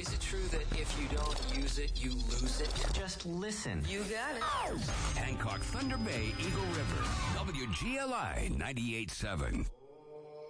Is it true that if you don't use it, you lose it? Just listen. You got it. Hancock, Thunder Bay, Eagle River, WGLI 98.7.